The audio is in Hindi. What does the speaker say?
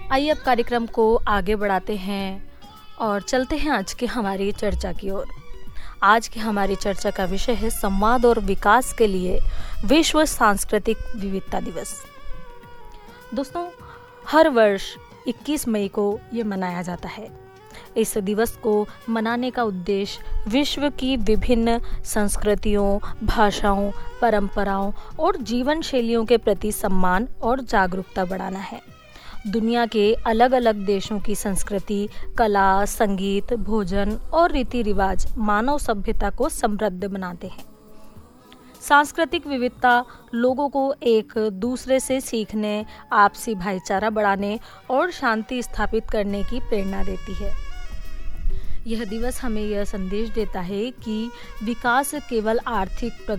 आइए अब कार्यक्रम को आगे बढ़ाते हैं और चलते हैं आज की हमारी चर्चा की ओर। आज की हमारी चर्चा का विषय है संवाद और विकास के लिए विश्व सांस्कृतिक विविधता दिवस। दोस्तों, हर वर्ष 21 मई को ये मनाया जाता है। इस दिवस को मनाने का उद्देश्य विश्व की विभिन्न संस्कृतियों, भाषाओं, परंपराओं और जीवन शैलियों के प्रति सम्मान और जागरूकता बढ़ाना है। दुनिया के अलग अलग देशों की संस्कृति, कला, संगीत, भोजन और रीति रिवाज मानव सभ्यता को समृद्ध बनाते हैं। सांस्कृतिक विविधता लोगों को एक दूसरे से सीखने, आपसी भाईचारा बढ़ाने और शांति स्थापित करने की प्रेरणा देती है। यह दिवस हमें यह संदेश देता है कि विकास केवल आर्थिक